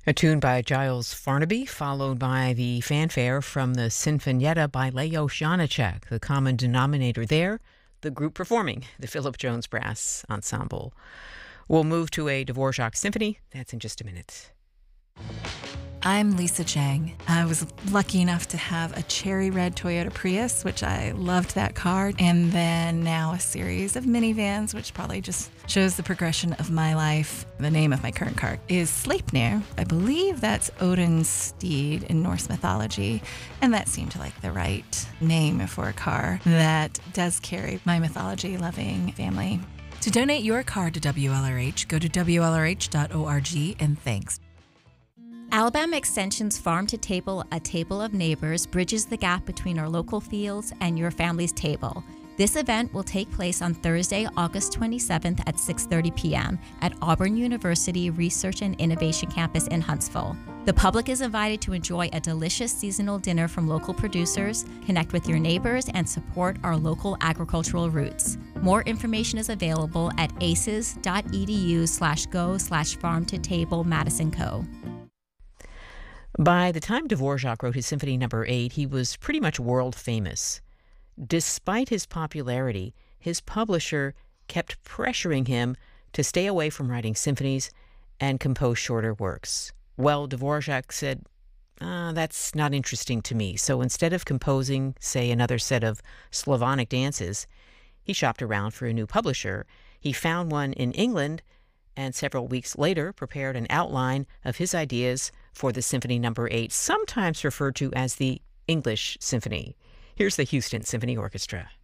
A tune by Giles Farnaby, followed by the fanfare from the Sinfonietta by Leo Janáček. The common denominator there, the group performing, the Philip Jones Brass Ensemble. We'll move to a Dvorak symphony. That's in just a minute. I'm Lisa Chang. I was lucky enough to have a cherry red Toyota Prius, which I loved that car, and then now a series of minivans, which probably just shows the progression of my life. The name of my current car is Sleipnir. I believe that's Odin's steed in Norse mythology, and that seemed like the right name for a car that does carry my mythology-loving family. To donate your car to WLRH, go to WLRH.org, and thanks. Alabama Extension's Farm to Table, a table of neighbors, bridges the gap between our local fields and your family's table. This event will take place on Thursday, August 27th at 6:30 p.m. at Auburn University Research and Innovation Campus in Huntsville. The public is invited to enjoy a delicious seasonal dinner from local producers, connect with your neighbors, and support our local agricultural roots. More information is available at aces.edu/go/farm-to-table Madison Co. By the time Dvorak wrote his Symphony No. 8, he was pretty much world famous. Despite his popularity, his publisher kept pressuring him to stay away from writing symphonies and compose shorter works. Well, Dvorak said, that's not interesting to me. So instead of composing, say, another set of Slavonic dances, he shopped around for a new publisher. He found one in England, and several weeks later prepared an outline of his ideas for the Symphony No. 8, sometimes referred to as the English Symphony. Here's the Houston Symphony Orchestra.